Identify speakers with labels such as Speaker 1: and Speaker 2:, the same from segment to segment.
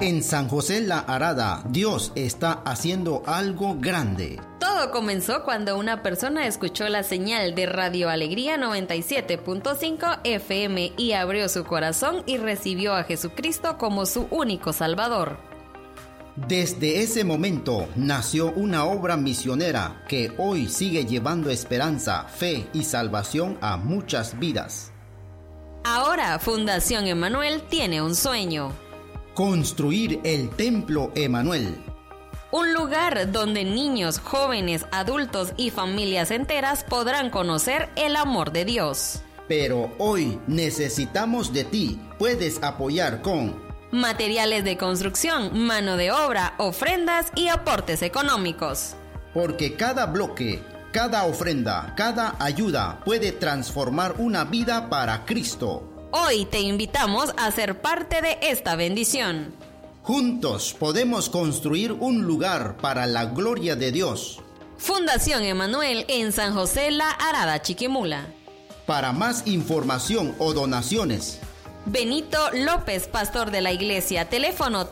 Speaker 1: En San José La Arada, Dios está haciendo algo grande.
Speaker 2: Todo comenzó cuando una persona escuchó la señal de Radio Alegría 97.5 FM y abrió su corazón y recibió a Jesucristo como su único Salvador.
Speaker 1: Desde ese momento nació una obra misionera que hoy sigue llevando esperanza, fe y salvación a muchas vidas.
Speaker 2: Ahora Fundación Emanuel tiene un sueño:
Speaker 1: construir el Templo Emanuel.
Speaker 2: Un lugar donde niños, jóvenes, adultos y familias enteras podrán conocer el amor de Dios.
Speaker 1: Pero hoy necesitamos de ti. Puedes apoyar con
Speaker 2: materiales de construcción, mano de obra, ofrendas y aportes económicos.
Speaker 1: Porque cada bloque, cada ofrenda, cada ayuda puede transformar una vida para Cristo.
Speaker 2: Hoy te invitamos a ser parte de esta bendición.
Speaker 1: Juntos podemos construir un lugar para la gloria de Dios.
Speaker 2: Fundación Emanuel en San José La Arada, Chiquimula.
Speaker 1: Para más información o donaciones,
Speaker 2: Benito López, pastor de la iglesia, teléfono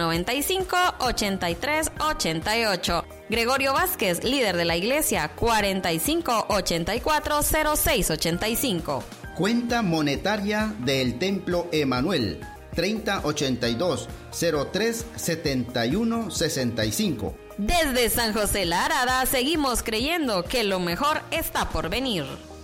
Speaker 2: 3095-8388. Gregorio Vázquez, líder de la iglesia, 4584-0685.
Speaker 1: Cuenta monetaria del Templo Emanuel, 3082-037165.
Speaker 2: Desde San José La Arada seguimos creyendo que lo mejor está por venir.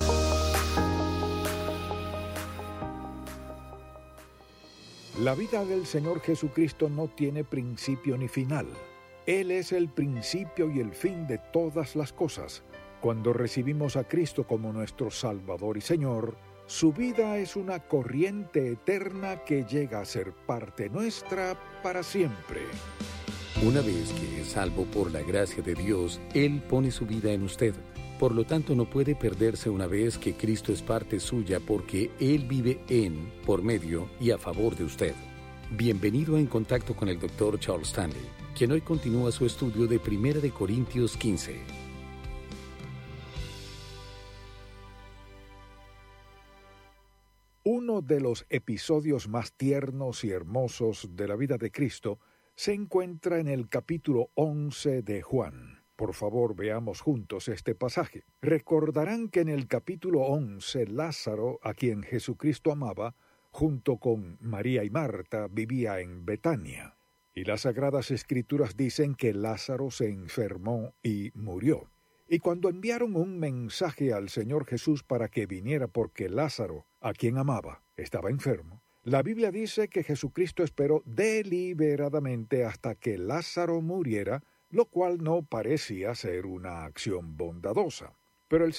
Speaker 3: La vida del Señor Jesucristo no tiene principio ni final. Él es el principio y el fin de todas las cosas. Cuando recibimos a Cristo como nuestro Salvador y Señor, su vida es una corriente eterna que llega a ser parte nuestra para siempre.
Speaker 4: Una vez que es salvo por la gracia de Dios, Él pone su vida en usted. Por lo tanto, no puede perderse una vez que Cristo es parte suya porque Él vive en, por medio y a favor de usted. Bienvenido a En Contacto con el Dr. Charles Stanley, quien hoy continúa su estudio de 1 Corintios 15.
Speaker 3: Uno de los episodios más tiernos y hermosos de la vida de Cristo se encuentra en el capítulo 11 de Juan. Por favor, veamos juntos este pasaje. Recordarán que en el capítulo 11, Lázaro, a quien Jesucristo amaba, junto con María y Marta, vivía en Betania. Y las Sagradas Escrituras dicen que Lázaro se enfermó y murió. Y cuando enviaron un mensaje al Señor Jesús para que viniera porque Lázaro, a quien amaba, estaba enfermo, la Biblia dice que Jesucristo esperó deliberadamente hasta que Lázaro muriera, lo cual no parecía ser una acción bondadosa. Pero el